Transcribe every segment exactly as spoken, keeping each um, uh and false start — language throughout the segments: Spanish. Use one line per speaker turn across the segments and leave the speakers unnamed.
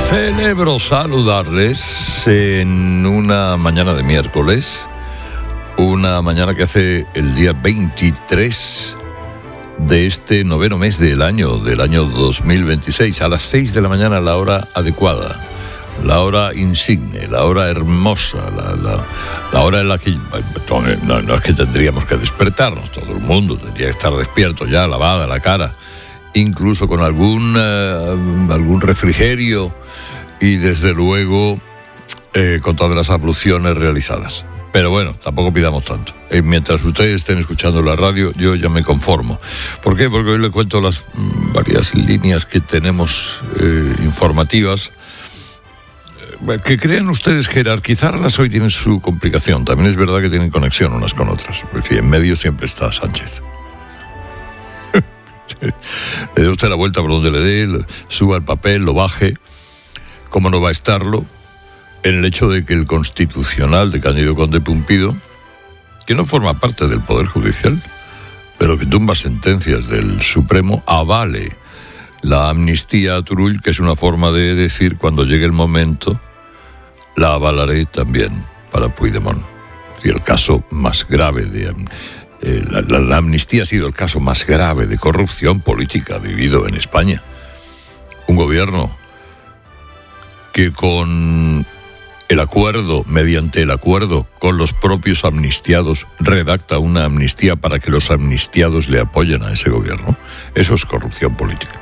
Celebro saludarles en una mañana de miércoles, una mañana que hace el día veintitrés de este noveno mes del año, del año dos mil veintiséis, a las seis de la mañana, la hora adecuada, la hora insigne, la hora hermosa, la, la, la hora en la que no, no es que tendríamos que despertarnos, todo el mundo tendría que estar despierto ya, lavada la cara, incluso con algún, uh, algún refrigerio y desde luego eh, con todas las abluciones realizadas. Pero bueno, tampoco pidamos tanto. Eh, mientras ustedes estén escuchando la radio, yo ya me conformo. ¿Por qué? Porque hoy les cuento las mm, varias líneas que tenemos eh, informativas. Eh, que crean ustedes jerarquizarlas hoy tienen su complicación. También es verdad que tienen conexión unas con otras. Es decir, en medio siempre está Sánchez. Le dé usted la vuelta por donde le dé, suba el papel, lo baje. ¿Cómo no va a estarlo? En el hecho de que el Constitucional de Cándido Conde Pumpido, que no forma parte del Poder Judicial, pero que tumba sentencias del Supremo, avale la amnistía a Turull, que es una forma de decir, cuando llegue el momento, la avalaré también para Puigdemont. Y el caso más grave de... Eh, la, la, la amnistía ha sido el caso más grave de corrupción política vivido en España. Un gobierno que con el acuerdo, mediante el acuerdo con los propios amnistiados, redacta una amnistía para que los amnistiados le apoyen a ese gobierno. Eso es corrupción política.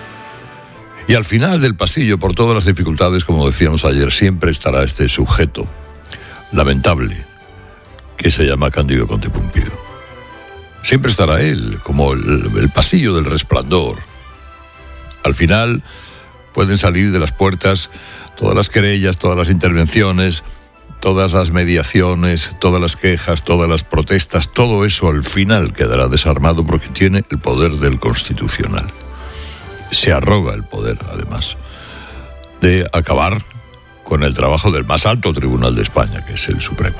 Y al final del pasillo, por todas las dificultades, como decíamos ayer, siempre estará este sujeto lamentable que se llama Cándido Conde Pumpido. Siempre estará él, como el, el pasillo del resplandor. Al final pueden salir de las puertas todas las querellas, todas las intervenciones, todas las mediaciones, todas las quejas, todas las protestas, todo eso al final quedará desarmado porque tiene el poder del Constitucional. Se arroga el poder, además, de acabar con el trabajo del más alto tribunal de España, que es el Supremo.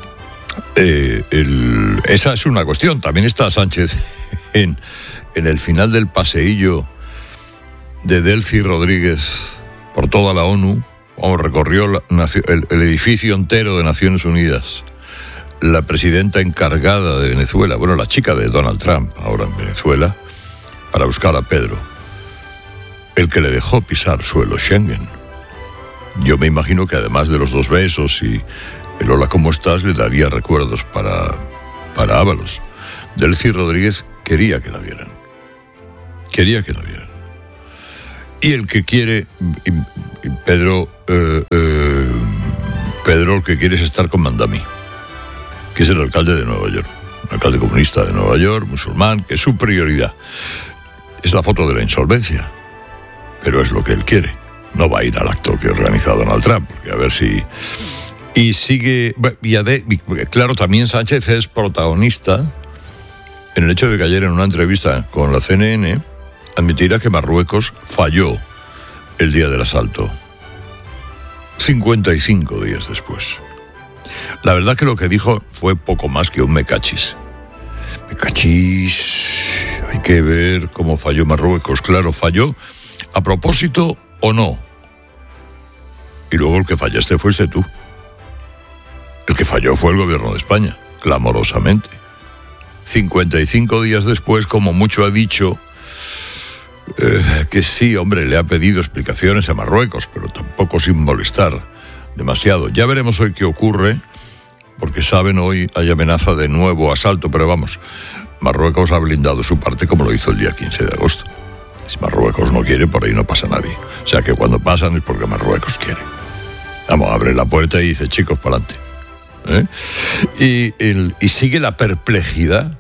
Eh, el, esa es una cuestión. También está Sánchez en, en el final del paseillo de Delcy Rodríguez por toda la ONU. Oh, recorrió la, el, el edificio entero de Naciones Unidas. La presidenta encargada de Venezuela, bueno, la chica de Donald Trump, ahora en Venezuela, para buscar a Pedro, el que le dejó pisar suelo Schengen. Yo me imagino que además de los dos besos y el hola, ¿cómo estás?, le daría recuerdos para, para Ábalos. Delcy Rodríguez quería que la vieran. Quería que la vieran. Y el que quiere, y, y Pedro, eh, eh, Pedro el que quiere es estar con Mandami, que es el alcalde de Nueva York. Un alcalde comunista de Nueva York, musulmán, que es su prioridad. Es la foto de la insolvencia, pero es lo que él quiere. No va a ir al acto que organiza Donald Trump, porque a ver si... Y sigue, y ade, claro, también Sánchez es protagonista en el hecho de que ayer en una entrevista con la C N N admitirá que Marruecos falló el día del asalto, cincuenta y cinco días después. La verdad que lo que dijo fue poco más que un me cachis. Me cachis, hay que ver cómo falló Marruecos. Claro, falló a propósito o no. Y luego el que fallaste fuiste tú. El que falló fue el gobierno de España, clamorosamente. cincuenta y cinco días después, como mucho ha dicho, eh, que sí, hombre, le ha pedido explicaciones a Marruecos, pero tampoco sin molestar demasiado. Ya veremos hoy qué ocurre, porque saben, hoy hay amenaza de nuevo asalto, pero vamos, Marruecos ha blindado su parte como lo hizo el día quince de agosto. Si Marruecos no quiere, por ahí no pasa nadie. O sea que cuando pasan es porque Marruecos quiere. Vamos, abre la puerta y dice, chicos, para adelante. ¿Eh? Y, el, y sigue la perplejidad,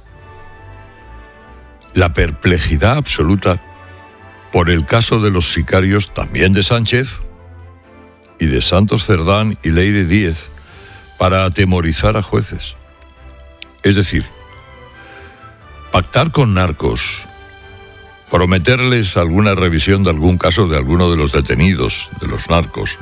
la perplejidad absoluta por el caso de los sicarios, también de Sánchez y de Santos Cerdán y Leire Díez, para atemorizar a jueces. Es decir, pactar con narcos, prometerles alguna revisión de algún caso de alguno de los detenidos de los narcos,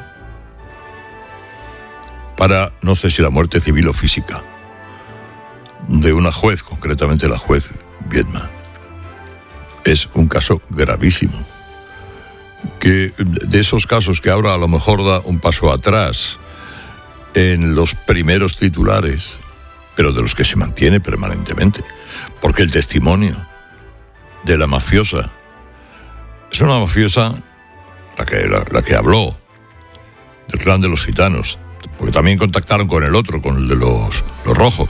para, no sé si la muerte civil o física, de una juez, concretamente la juez Viedma. Es un caso gravísimo. que de esos casos que ahora a lo mejor da un paso atrás en los primeros titulares, pero de los que se mantiene permanentemente, porque el testimonio de la mafiosa es una mafiosa, la que, la, la que habló del clan de los gitanos, porque también contactaron con el otro, con el de los, los rojos,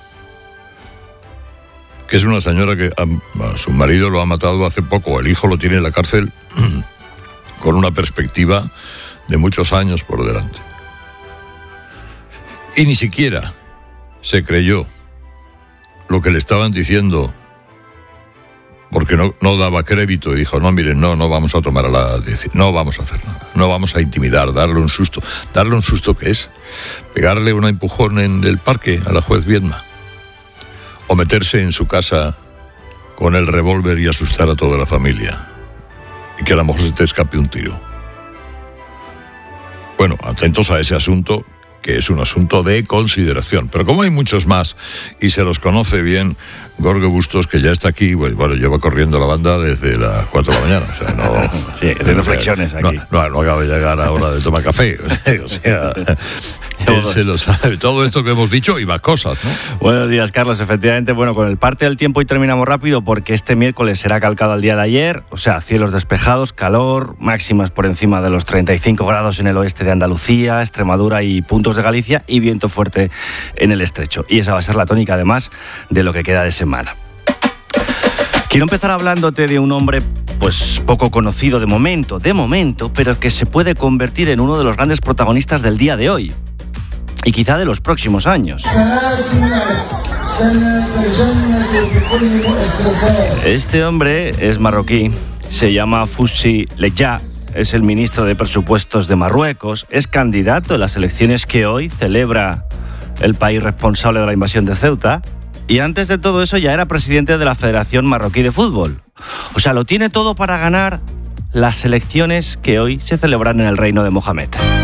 que es una señora que a, a su marido lo ha matado hace poco, el hijo lo tiene en la cárcel con una perspectiva de muchos años por delante. Y ni siquiera se creyó lo que le estaban diciendo, porque no, no daba crédito, y dijo, no, miren, no, no vamos a tomar a la decisión, no vamos a hacer nada, no vamos a intimidar, darle un susto. ¿Darle un susto qué es? ¿Pegarle un empujón en el parque a la juez Viedma? ¿O meterse en su casa con el revólver y asustar a toda la familia? Y que a lo mejor se te escape un tiro. Bueno, atentos a ese asunto, que es un asunto de consideración. Pero como hay muchos más, y se los conoce bien, Gorge Bustos, que ya está aquí, bueno, lleva corriendo la banda desde las cuatro de la mañana. O sea, no...
Sí, de reflexiones aquí.
No, no, no acaba de llegar a la hora de tomar café. O sea... Él se lo sabe, todo esto que hemos dicho y más cosas, ¿no?
Buenos días, Carlos. Efectivamente, bueno, con el parte del tiempo y terminamos rápido porque este miércoles será calcado al día de ayer, o sea, cielos despejados, calor, máximas por encima de los treinta y cinco grados en el oeste de Andalucía, Extremadura y puntos de Galicia, y viento fuerte en el estrecho. Y esa va a ser la tónica, además, de lo que queda de semana. Quiero empezar hablándote de un hombre, pues poco conocido de momento, de momento, pero que se puede convertir en uno de los grandes protagonistas del día de hoy. Y quizá de los próximos años. Este hombre es marroquí, se llama Fouzi Ledja, es el ministro de Presupuestos de Marruecos, es candidato en las elecciones que hoy celebra el país responsable de la invasión de Ceuta, y antes de todo eso ya era presidente de la Federación Marroquí de Fútbol. O sea, lo tiene todo para ganar las elecciones que hoy se celebran en el reino de Mohamed.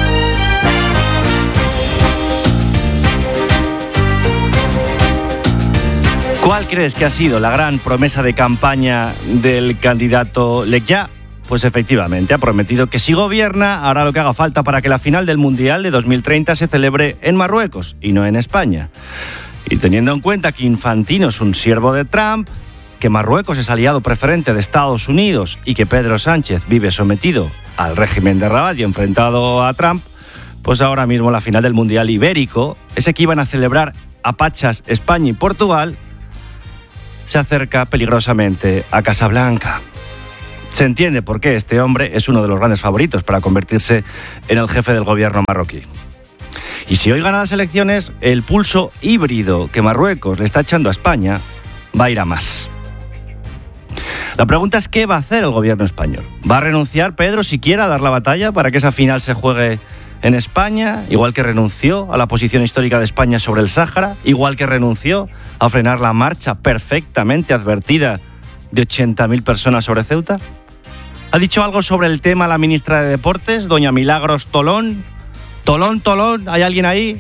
¿Cuál crees que ha sido la gran promesa de campaña del candidato Ledja? Pues efectivamente, ha prometido que si gobierna hará lo que haga falta para que la final del Mundial de dos mil treinta se celebre en Marruecos y no en España. Y teniendo en cuenta que Infantino es un siervo de Trump, que Marruecos es aliado preferente de Estados Unidos y que Pedro Sánchez vive sometido al régimen de Rabat y enfrentado a Trump, pues ahora mismo la final del Mundial Ibérico, ese que iban a celebrar a pachas España y Portugal, se acerca peligrosamente a Casablanca. Se entiende por qué este hombre es uno de los grandes favoritos para convertirse en el jefe del gobierno marroquí. Y si hoy gana las elecciones, el pulso híbrido que Marruecos le está echando a España va a ir a más. La pregunta es, ¿qué va a hacer el gobierno español? ¿Va a renunciar Pedro siquiera a dar la batalla para que esa final se juegue en España, igual que renunció a la posición histórica de España sobre el Sáhara, igual que renunció a frenar la marcha perfectamente advertida de ochenta mil personas sobre Ceuta? ¿Ha dicho algo sobre el tema la ministra de Deportes, doña Milagros Tolón? ¿Tolón, Tolón? ¿Hay alguien ahí?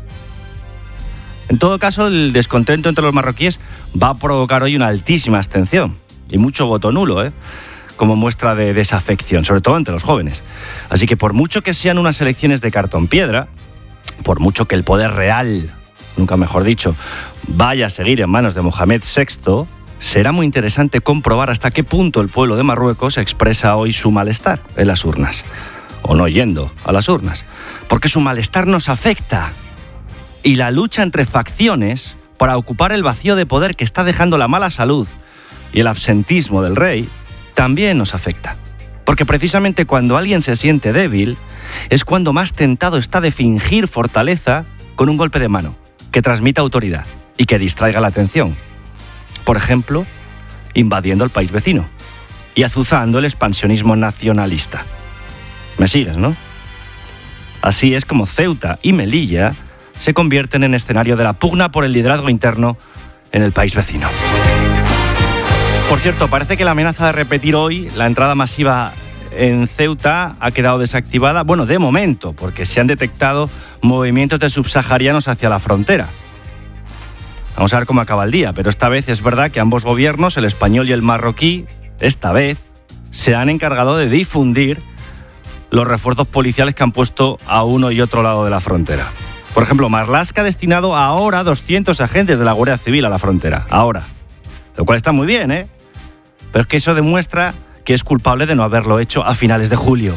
En todo caso, el descontento entre los marroquíes va a provocar hoy una altísima abstención y mucho voto nulo, ¿eh? como muestra de desafección, sobre todo entre los jóvenes. Así que por mucho que sean unas elecciones de cartón piedra, por mucho que el poder real, nunca mejor dicho, vaya a seguir en manos de Mohamed sexto, será muy interesante comprobar hasta qué punto el pueblo de Marruecos expresa hoy su malestar en las urnas, o no yendo a las urnas, porque su malestar nos afecta. Y la lucha entre facciones para ocupar el vacío de poder que está dejando la mala salud y el absentismo del rey también nos afecta. Porque precisamente cuando alguien se siente débil, es cuando más tentado está de fingir fortaleza con un golpe de mano, que transmita autoridad y que distraiga la atención. Por ejemplo, invadiendo el país vecino y azuzando el expansionismo nacionalista. ¿Me sigues, no? Así es como Ceuta y Melilla se convierten en escenario de la pugna por el liderazgo interno en el país vecino. Por cierto, parece que la amenaza de repetir hoy la entrada masiva en Ceuta ha quedado desactivada, bueno, de momento, porque se han detectado movimientos de subsaharianos hacia la frontera. Vamos a ver cómo acaba el día, pero esta vez es verdad que ambos gobiernos, el español y el marroquí, esta vez, se han encargado de difundir los refuerzos policiales que han puesto a uno y otro lado de la frontera. Por ejemplo, Marlaska ha destinado ahora doscientos agentes de la Guardia Civil a la frontera. Ahora. Lo cual está muy bien, ¿eh? Pero es que eso demuestra que es culpable de no haberlo hecho a finales de julio.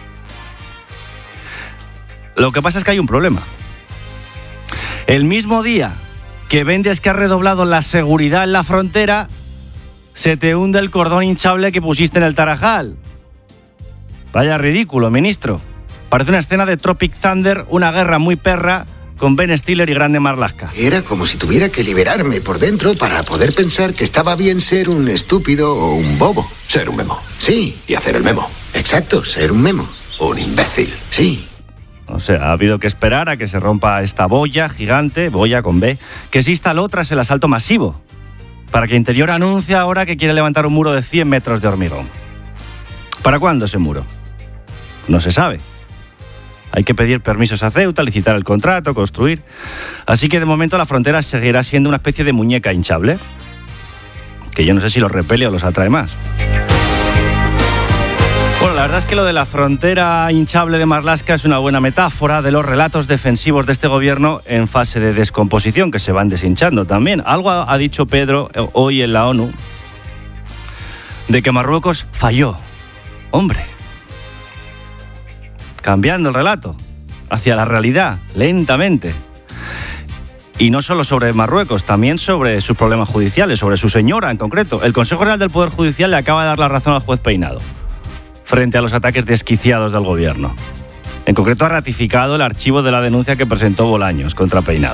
Lo que pasa es que hay un problema. El mismo día que vendes que ha redoblado la seguridad en la frontera, se te hunde el cordón hinchable que pusiste en el Tarajal. Vaya ridículo, ministro. Parece una escena de Tropic Thunder, una guerra muy perra, con Ben Stiller y Grande Marlaska.
Era como si tuviera que liberarme por dentro para poder pensar que estaba bien ser un estúpido o un bobo.
Ser un memo.
Sí.
Y hacer el memo.
Exacto, ser un memo.
Un imbécil.
Sí.
O sea, ha habido que esperar a que se rompa esta boya gigante, boya con B, que se instaló tras el asalto masivo, para que Interior anuncie ahora que quiere levantar un muro de cien metros de hormigón. ¿Para cuándo ese muro? No se sabe. Hay que pedir permisos a Ceuta, licitar el contrato, construir. Así que de momento la frontera seguirá siendo una especie de muñeca hinchable, que yo no sé si los repele o los atrae más. Bueno, la verdad es que lo de la frontera hinchable de Marlaska es una buena metáfora de los relatos defensivos de este gobierno en fase de descomposición, que se van deshinchando también. Algo ha dicho Pedro hoy en la ONU de que Marruecos falló. Hombre, cambiando el relato hacia la realidad, lentamente. Y no solo sobre Marruecos, también sobre sus problemas judiciales, sobre su señora en concreto. El Consejo General del Poder Judicial le acaba de dar la razón al juez Peinado frente a los ataques desquiciados del gobierno. En concreto, ha ratificado el archivo de la denuncia que presentó Bolaños contra Peinado.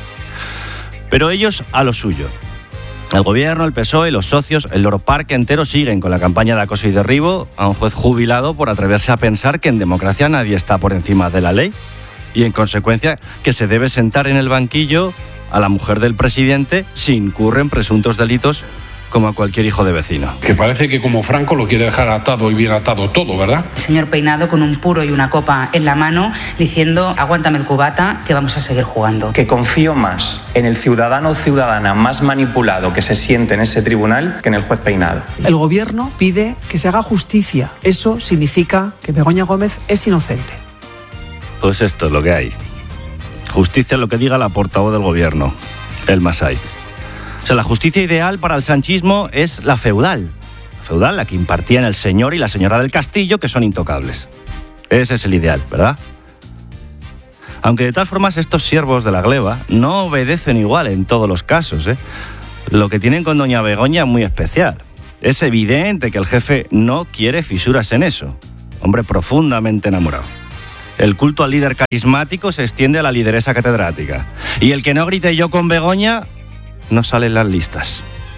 Pero ellos a lo suyo. El gobierno, el P S O E, los socios, el Loro Parque entero siguen con la campaña de acoso y derribo a un juez jubilado por atreverse a pensar que en democracia nadie está por encima de la ley y, en consecuencia, que se debe sentar en el banquillo a la mujer del presidente si incurre en presuntos delitos como a cualquier hijo de vecino.
Que parece que como Franco lo quiere dejar atado y bien atado todo, ¿verdad?
El señor Peinado con un puro y una copa en la mano diciendo aguántame el cubata que vamos a seguir jugando.
Que confío más en el ciudadano o ciudadana más manipulado que se siente en ese tribunal que en el juez Peinado.
El gobierno pide que se haga justicia. Eso significa que Begoña Gómez es inocente.
Pues esto es lo que hay. Justicia es lo que diga la portavoz del gobierno, el Masai. O sea, la justicia ideal para el sanchismo es la feudal. La feudal, la que impartían el señor y la señora del castillo, que son intocables. Ese es el ideal, ¿verdad? Aunque de todas formas estos siervos de la gleba no obedecen igual en todos los casos, ¿eh? Lo que tienen con doña Begoña es muy especial. Es evidente que el jefe no quiere fisuras en eso. Hombre profundamente enamorado. El culto al líder carismático se extiende a la lideresa catedrática. Y el que no grite yo con Begoña no sale en las listas.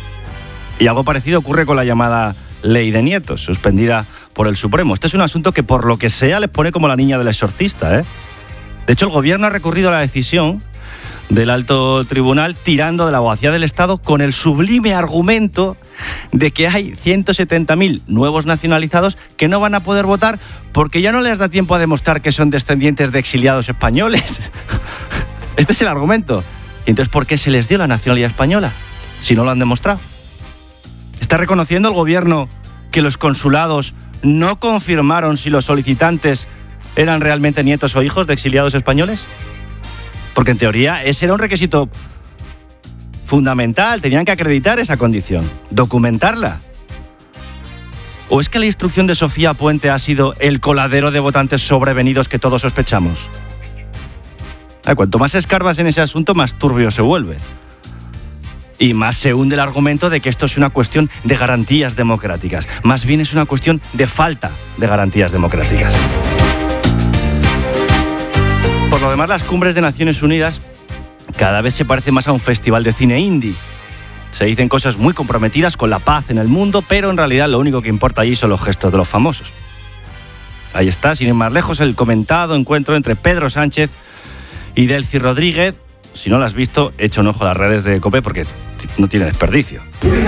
Y algo parecido ocurre con la llamada Ley de Nietos, suspendida por el Supremo. Este es un asunto que por lo que sea les pone como la niña del exorcista, ¿eh? De hecho, el gobierno ha recurrido a la decisión del alto tribunal tirando de la abogacía del Estado con el sublime argumento de que hay ciento setenta mil nuevos nacionalizados que no van a poder votar porque ya no les da tiempo a demostrar que son descendientes de exiliados españoles. Este es el argumento. ¿Y entonces por qué se les dio la nacionalidad española si no lo han demostrado? ¿Está reconociendo el gobierno que los consulados no confirmaron si los solicitantes eran realmente nietos o hijos de exiliados españoles? Porque en teoría ese era un requisito fundamental, tenían que acreditar esa condición, documentarla. ¿O es que la instrucción de Sofía Puente ha sido el coladero de votantes sobrevenidos que todos sospechamos? Cuanto más escarbas en ese asunto, más turbio se vuelve. Y más se hunde el argumento de que esto es una cuestión de garantías democráticas. Más bien es una cuestión de falta de garantías democráticas. Por lo demás, las cumbres de Naciones Unidas cada vez se parecen más a un festival de cine indie. Se dicen cosas muy comprometidas con la paz en el mundo, pero en realidad lo único que importa allí son los gestos de los famosos. Ahí está, sin ir más lejos, el comentado encuentro entre Pedro Sánchez y Delcy Rodríguez. Si no lo has visto, echa un ojo a las redes de COPE porque no tiene desperdicio.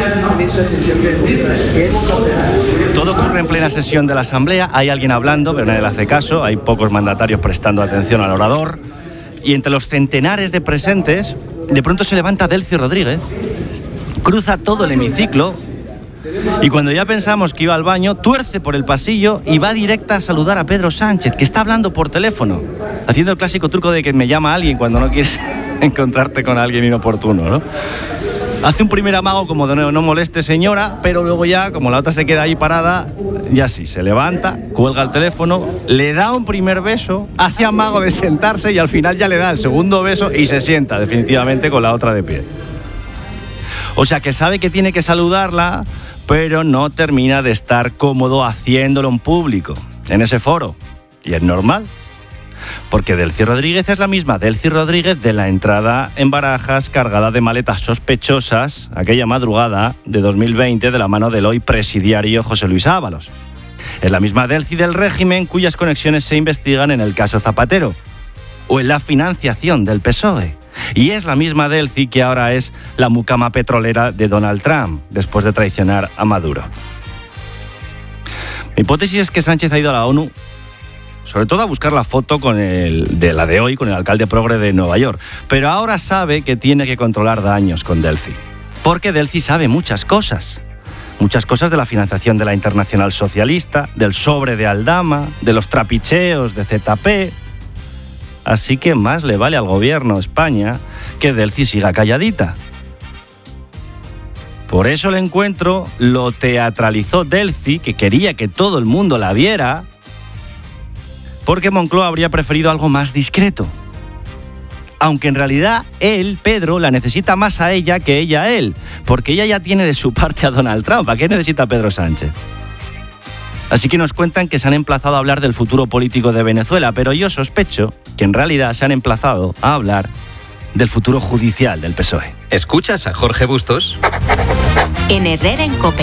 Todo ocurre en plena sesión de la Asamblea. Hay alguien hablando, pero nadie le hace caso. Hay pocos mandatarios prestando atención al orador. Y entre los centenares de presentes, de pronto se levanta Delcy Rodríguez, cruza todo el hemiciclo Y cuando ya pensamos que iba al baño, tuerce por el pasillo y va directa a saludar a Pedro Sánchez, que está hablando por teléfono, haciendo el clásico truco de que me llama alguien cuando no quieres encontrarte con alguien inoportuno, ¿no? Hace un primer amago como de no, no moleste señora, pero luego ya, como la otra se queda ahí parada, ya sí, se levanta, cuelga el teléfono, le da un primer beso, hace amago de sentarse y al final ya le da el segundo beso y se sienta definitivamente con la otra de pie. O sea que sabe que tiene que saludarla, pero no termina de estar cómodo haciéndolo en público, en ese foro. Y es normal. Porque Delcy Rodríguez es la misma Delcy Rodríguez de la entrada en Barajas cargada de maletas sospechosas aquella madrugada de dos mil veinte de la mano del hoy presidiario José Luis Ábalos. Es la misma Delcy del régimen cuyas conexiones se investigan en el caso Zapatero o en la financiación del P S O E. Y es la misma Delcy que ahora es la mucama petrolera de Donald Trump después de traicionar a Maduro. Mi hipótesis es que Sánchez ha ido a la ONU sobre todo a buscar la foto con el, de la de hoy con el alcalde progre de Nueva York. Pero ahora sabe que tiene que controlar daños con Delcy. Porque Delcy sabe muchas cosas. Muchas cosas de la financiación de la Internacional Socialista, del sobre de Aldama, de los trapicheos de Z P. Así que más le vale al gobierno España que Delcy siga calladita. Por eso el encuentro lo teatralizó Delcy, que quería que todo el mundo la viera, porque Moncloa habría preferido algo más discreto. Aunque en realidad él, Pedro, la necesita más a ella que ella a él, porque ella ya tiene de su parte a Donald Trump. ¿Para qué necesita a Pedro Sánchez? Así que nos cuentan que se han emplazado a hablar del futuro político de Venezuela, pero yo sospecho que en realidad se han emplazado a hablar del futuro judicial del P S O E.
¿Escuchas a Jorge Bustos?
En Herrera en COPE.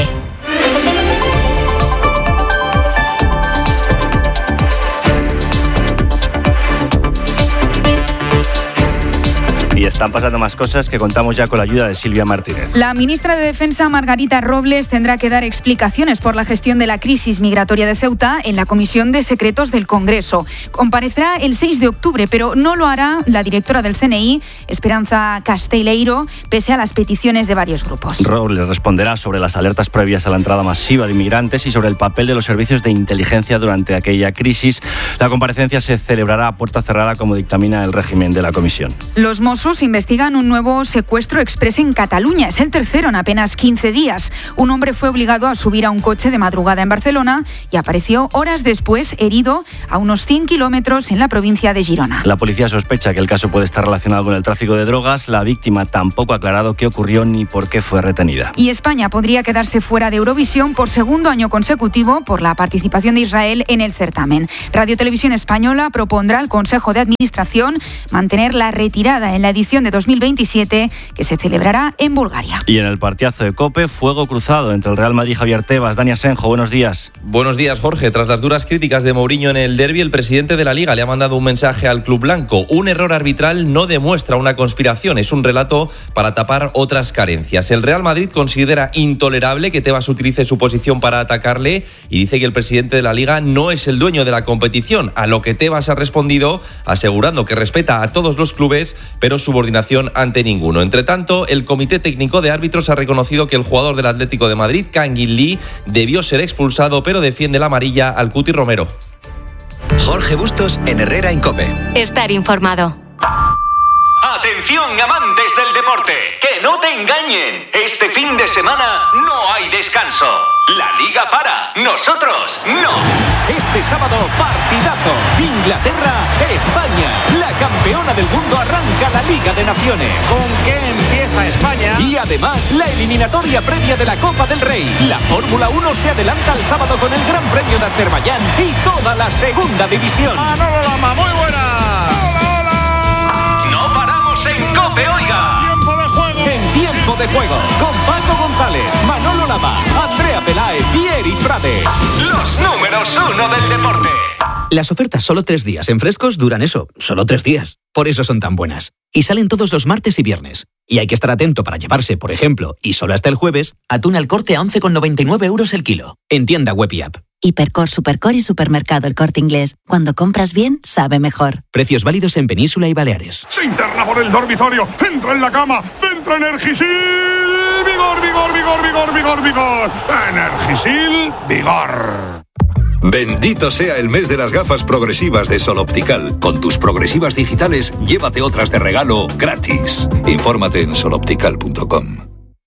Y están pasando más cosas que contamos ya con la ayuda de Silvia Martínez.
La ministra de Defensa, Margarita Robles, tendrá que dar explicaciones por la gestión de la crisis migratoria de Ceuta en la Comisión de Secretos del Congreso. Comparecerá el seis de octubre, pero no lo hará la directora del C N I, Esperanza Casteleiro, pese a las peticiones de varios grupos.
Robles responderá sobre las alertas previas a la entrada masiva de inmigrantes y sobre el papel de los servicios de inteligencia durante aquella crisis. La comparecencia se celebrará a puerta cerrada, como dictamina el régimen de la comisión.
Los Mossos investigan un nuevo secuestro exprés en Cataluña. Es el tercero en apenas quince días. Un hombre fue obligado a subir a un coche de madrugada en Barcelona y apareció horas después herido a unos cien kilómetros en la provincia de Girona.
La policía sospecha que el caso puede estar relacionado con el tráfico de drogas. La víctima tampoco ha aclarado qué ocurrió ni por qué fue retenida.
Y España podría quedarse fuera de Eurovisión por segundo año consecutivo por la participación de Israel en el certamen. Radio Televisión Española propondrá al Consejo de Administración mantener la retirada en la edición de dos mil veintisiete que se celebrará en Bulgaria.
Y en el partidazo de COPE, fuego cruzado entre el Real Madrid y Javier Tebas. Dani Asenjo, buenos días.
Buenos días, Jorge. Tras las duras críticas de Mourinho en el derbi, el presidente de la Liga le ha mandado un mensaje al club blanco. Un error arbitral no demuestra una conspiración, es un relato para tapar otras carencias. El Real Madrid considera intolerable que Tebas utilice su posición para atacarle y dice que el presidente de la Liga no es el dueño de la competición, a lo que Tebas ha respondido asegurando que respeta a todos los clubes, pero subordinación ante ninguno. Entre tanto, el Comité Técnico de Árbitros ha reconocido que el jugador del Atlético de Madrid, Kangin Lee, debió ser expulsado, pero defiende la amarilla al Cuti Romero.
Jorge Bustos en Herrera en COPE.
Estar informado.
Atención, amantes del deporte, que no te engañen. Este fin de semana no hay descanso. La Liga para, nosotros no.
Este sábado, partidazo. Inglaterra, España. La campeona del mundo arranca la Liga de Naciones.
¿Con qué empieza España?
Y además, la eliminatoria previa de la Copa del Rey. La Fórmula uno se adelanta al sábado con el Gran Premio de Azerbaiyán y toda la segunda división.
Manolo Lama, muy buena.
En COPE, oiga.
Tiempo de juego.
En tiempo de juego. Con Paco González, Manolo Lama, Andrea Peláez y Eric Frade.
Los números uno del deporte.
Las ofertas solo tres días en Frescos duran eso, solo tres días. Por eso son tan buenas. Y salen todos los martes y viernes. Y hay que estar atento para llevarse, por ejemplo, y solo hasta el jueves, atún al Corte a once con noventa y nueve euros el kilo. En tienda web y app.
Hipercor, Supercor y Supermercado El Corte Inglés. Cuando compras bien, sabe mejor.
Precios válidos en Península y Baleares.
Se interna por el dormitorio, entra en la cama, centra Energisil. Vigor, vigor, vigor, vigor, vigor, vigor. Energisil, vigor.
Bendito sea el mes de las gafas progresivas de Sol Optical. Con tus progresivas digitales, llévate otras de regalo gratis. Infórmate en sol optical punto com.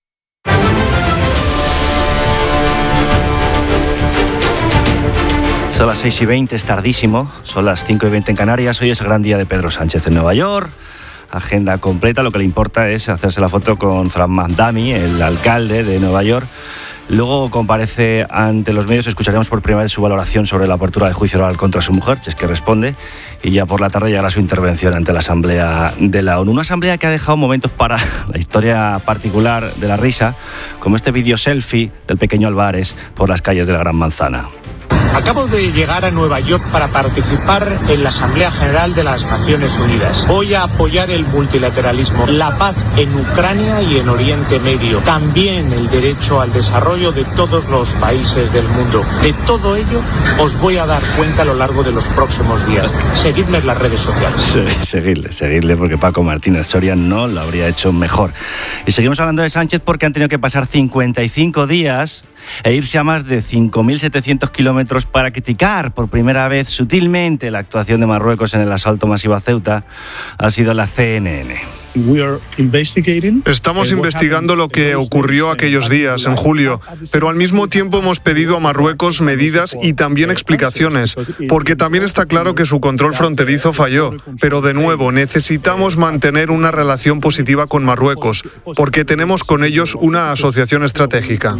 Son las seis y veinte, es tardísimo. Son las cinco y veinte en Canarias. Hoy es el gran día de Pedro Sánchez en Nueva York. Agenda completa. Lo que le importa es hacerse la foto con Zoran Mandami, el alcalde de Nueva York. Luego comparece ante los medios. Escucharemos por primera vez su valoración sobre la apertura de juicio oral contra su mujer, si es que responde. Y ya por la tarde llegará su intervención ante la Asamblea de la ONU. Una asamblea que ha dejado momentos para la historia particular de la risa, como este vídeo selfie del pequeño Álvarez por las calles de la Gran Manzana.
Acabo de llegar a Nueva York para participar en la Asamblea General de las Naciones Unidas. Voy a apoyar el multilateralismo, la paz en Ucrania y en Oriente Medio, también el derecho al desarrollo de todos los países del mundo. De todo ello os voy a dar cuenta a lo largo de los próximos días. Seguidme en las redes sociales.
Sí, seguidle, seguidle, porque Paco Martínez Soria no lo habría hecho mejor. Y seguimos hablando de Sánchez porque han tenido que pasar cincuenta y cinco días e irse a más de cinco mil setecientos kilómetros para criticar por primera vez sutilmente la actuación de Marruecos en el asalto masivo a Ceuta. Ha sido la C N N.
Estamos investigando lo que ocurrió aquellos días, en julio, pero al mismo tiempo hemos pedido a Marruecos medidas y también explicaciones, porque también está claro que su control fronterizo falló. Pero de nuevo, necesitamos mantener una relación positiva con Marruecos, porque tenemos con ellos una asociación estratégica.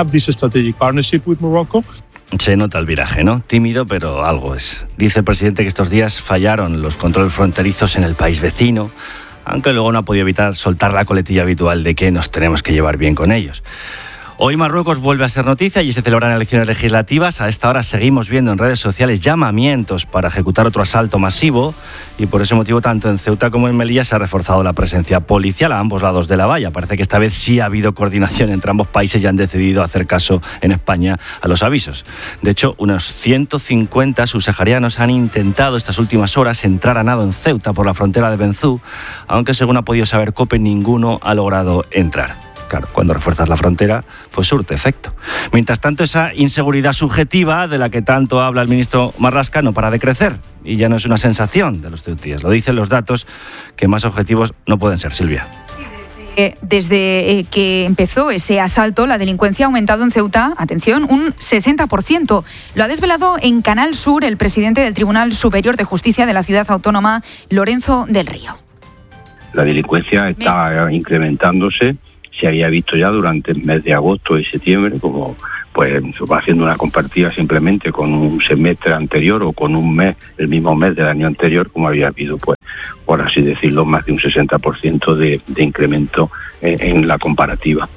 Se nota el viraje, ¿no? Tímido, pero algo es. Dice el presidente que estos días fallaron los controles fronterizos en el país vecino, aunque luego no ha podido evitar soltar la coletilla habitual de que nos tenemos que llevar bien con ellos. Hoy Marruecos vuelve a ser noticia y se celebran elecciones legislativas. A esta hora seguimos viendo en redes sociales llamamientos para ejecutar otro asalto masivo y por ese motivo tanto en Ceuta como en Melilla se ha reforzado la presencia policial a ambos lados de la valla. Parece que esta vez sí ha habido coordinación entre ambos países y han decidido hacer caso en España a los avisos. De hecho, unos ciento cincuenta subsaharianos han intentado estas últimas horas entrar a nado en Ceuta por la frontera de Benzú, aunque según ha podido saber COPE ninguno ha logrado entrar. Claro, cuando refuerzas la frontera, pues surte efecto. Mientras tanto, esa inseguridad subjetiva de la que tanto habla el ministro Marlaska no para de crecer. Y ya no es una sensación de los ceutíes. Lo dicen los datos, que más objetivos no pueden ser, Silvia.
Desde que empezó ese asalto, la delincuencia ha aumentado en Ceuta, atención, un sesenta por ciento. Lo ha desvelado en Canal Sur el presidente del Tribunal Superior de Justicia de la ciudad autónoma, Lorenzo del Río.
La delincuencia está incrementándose. Se había visto ya durante el mes de agosto y septiembre, como pues va haciendo una compartida simplemente con un semestre anterior o con un mes, el mismo mes del año anterior, como había habido, pues, por así decirlo, más de un sesenta por ciento de, de incremento en, en la comparativa.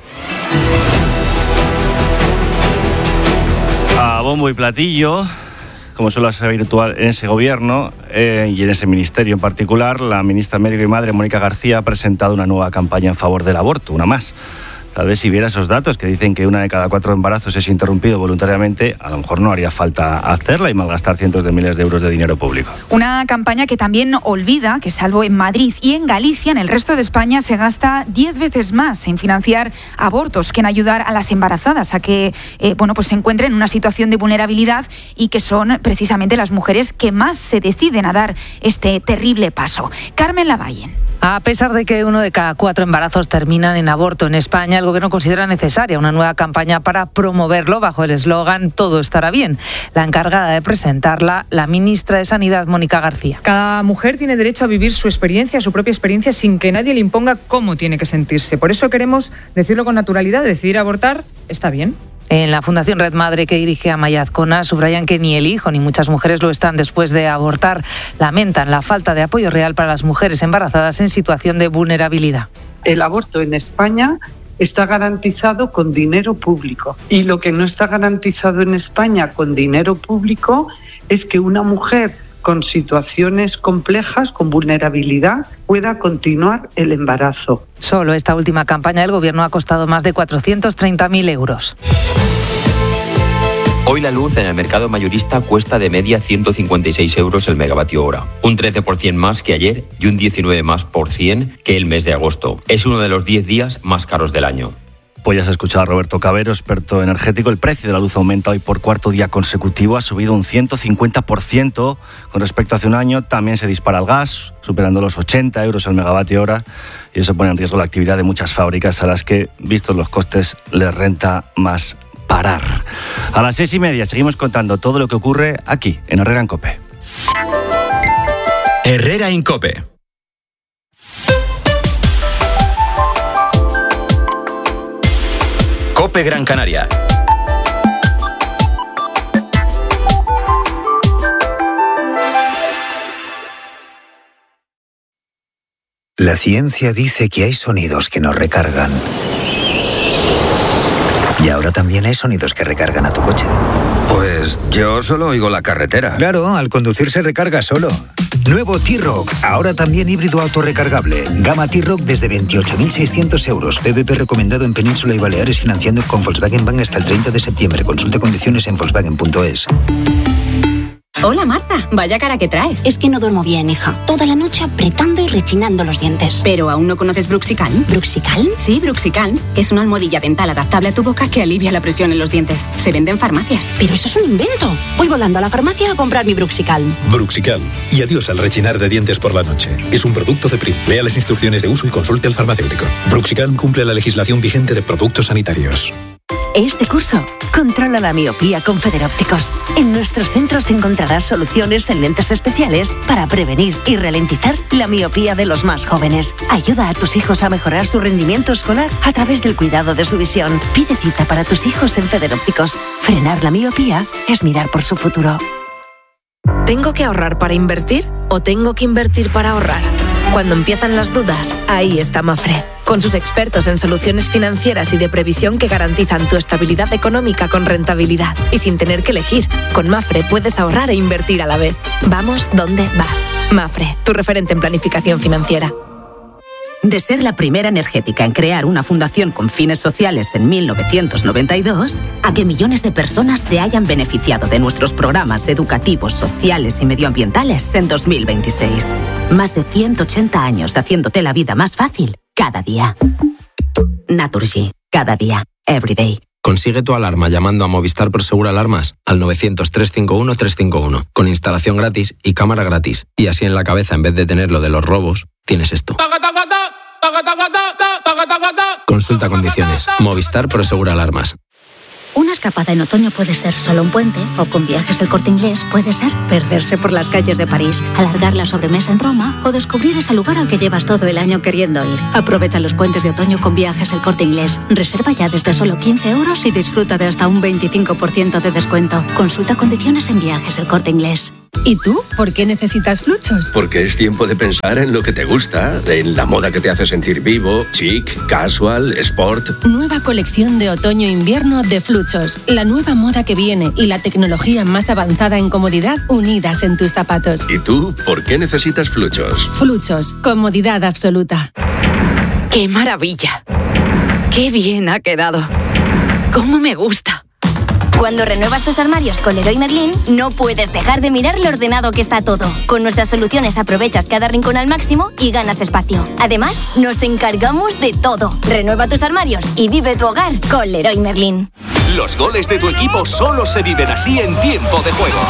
A bombo y platillo, como suele ser habitual en ese gobierno eh, y en ese ministerio en particular, la ministra médico y madre Mónica García ha presentado una nueva campaña en favor del aborto, una más. Tal vez si viera esos datos que dicen que una de cada cuatro embarazos es interrumpido voluntariamente, a lo mejor no haría falta hacerla y malgastar cientos de miles de euros de dinero público.
Una campaña que también olvida que salvo en Madrid y en Galicia, en el resto de España se gasta diez veces más en financiar abortos que en ayudar a las embarazadas a que eh, bueno, pues se encuentren en una situación de vulnerabilidad y que son precisamente las mujeres que más se deciden a dar este terrible paso. Carmen Lavalle.
A pesar de que uno de cada cuatro embarazos terminan en aborto en España, el Gobierno considera necesaria una nueva campaña para promoverlo bajo el eslogan «Todo estará bien». La encargada de presentarla, la ministra de Sanidad, Mónica García.
Cada mujer tiene derecho a vivir su experiencia, su propia experiencia, sin que nadie le imponga cómo tiene que sentirse. Por eso queremos decirlo con naturalidad, decidir abortar está bien.
En la Fundación Red Madre, que dirige Amaya Azcona, subrayan que ni el hijo ni muchas mujeres lo están después de abortar. Lamentan la falta de apoyo real para las mujeres embarazadas en situación de vulnerabilidad.
El aborto en España está garantizado con dinero público. Y lo que no está garantizado en España con dinero público es que una mujer con situaciones complejas, con vulnerabilidad, pueda continuar el embarazo.
Solo esta última campaña del Gobierno ha costado más de cuatrocientos treinta mil euros.
Hoy la luz en el mercado mayorista cuesta de media ciento cincuenta y seis euros el megavatio hora, un trece por ciento más que ayer y un diecinueve más por cien que el mes de agosto. Es uno de los diez días más caros del año.
Pues ya se ha escuchado a Roberto Cabero, experto energético. El precio de la luz aumenta hoy por cuarto día consecutivo, ha subido un ciento cincuenta por ciento con respecto a hace un año. También se dispara el gas, superando los ochenta euros el megavatio hora, y eso pone en riesgo la actividad de muchas fábricas a las que, vistos los costes, les renta más parar. A las seis y media seguimos contando todo lo que ocurre aquí, en Herrera en COPE.
Herrera en COPE. COPE Gran Canaria.
La ciencia dice que hay sonidos que nos recargan. Y ahora también hay sonidos que recargan a tu coche.
Pues yo solo oigo la carretera.
Claro, al conducir se recarga solo. Nuevo T-Roc, ahora también híbrido autorrecargable. Gama T-Roc desde veintiocho mil seiscientos euros. P V P recomendado en Península y Baleares, financiando con Volkswagen Bank hasta el treinta de septiembre. Consulta condiciones en volkswagen punto es.
Hola Marta, vaya cara que traes.
Es que no duermo bien, hija. Toda la noche apretando y rechinando los dientes.
¿Pero aún no conoces Bruxicalm?
¿Bruxicalm?
Sí, Bruxicalm, que es una almohadilla dental adaptable a tu boca que alivia la presión en los dientes. Se vende en farmacias.
Pero eso es un invento. Voy volando a la farmacia a comprar mi Bruxicalm.
Bruxicalm. Y adiós al rechinar de dientes por la noche. Es un producto de Prim. Lea las instrucciones de uso y consulte al farmacéutico. Bruxicalm cumple la legislación vigente de productos sanitarios.
Este curso, controla la miopía con Federópticos. En nuestros centros encontrarás soluciones en lentes especiales para prevenir y ralentizar la miopía de los más jóvenes. Ayuda a tus hijos a mejorar su rendimiento escolar a través del cuidado de su visión. Pide cita para tus hijos en Federópticos. Frenar la miopía es mirar por su futuro.
¿Tengo que ahorrar para invertir o tengo que invertir para ahorrar? Cuando empiezan las dudas, ahí está Mafre, con sus expertos en soluciones financieras y de previsión que garantizan tu estabilidad económica con rentabilidad y sin tener que elegir. Con Mafre puedes ahorrar e invertir a la vez. Vamos donde vas. Mafre, tu referente en planificación financiera.
De ser la primera energética en crear una fundación con fines sociales en mil novecientos noventa y dos, a que millones de personas se hayan beneficiado de nuestros programas educativos, sociales y medioambientales en dos mil veintiséis. Más de ciento ochenta años haciéndote la vida más fácil cada día. Naturgy, cada día, every day.
Consigue tu alarma llamando a Movistar Prosegur Alarmas al novecientos, trescientos cincuenta y uno, trescientos cincuenta y uno, con instalación gratis y cámara gratis. Y así en la cabeza, en vez de tener lo de los robos, tienes esto. Consulta condiciones. Movistar Prosegur Alarmas.
Una escapada en otoño puede ser solo un puente, o con Viajes El Corte Inglés puede ser perderse por las calles de París, alargar la sobremesa en Roma o descubrir ese lugar al que llevas todo el año queriendo ir. Aprovecha los puentes de otoño con Viajes El Corte Inglés. Reserva ya desde solo quince euros y disfruta de hasta un veinticinco por ciento de descuento. Consulta condiciones en Viajes El Corte Inglés.
¿Y tú? ¿Por qué necesitas Fluchos?
Porque es tiempo de pensar en lo que te gusta, en la moda que te hace sentir vivo, chic, casual, sport.
Nueva colección de otoño-invierno de Fluchos. La nueva moda que viene y la tecnología más avanzada en comodidad unidas en tus zapatos.
¿Y tú? ¿Por qué necesitas Fluchos?
Fluchos. Comodidad absoluta.
¡Qué maravilla! ¡Qué bien ha quedado! ¡Cómo me gusta!
Cuando renuevas tus armarios con Leroy Merlin, no puedes dejar de mirar lo ordenado que está todo. Con nuestras soluciones aprovechas cada rincón al máximo y ganas espacio. Además, nos encargamos de todo. Renueva tus armarios y vive tu hogar con Leroy Merlin.
Los goles de tu equipo solo se viven así en tiempo de juego.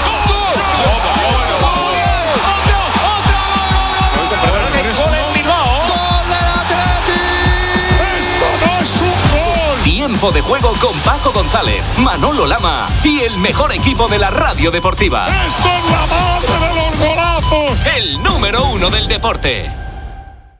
Tiempo de juego con Paco González, Manolo Lama y el mejor equipo de la radio deportiva.
¡Esto es la madre de los golazos!
El número uno del deporte.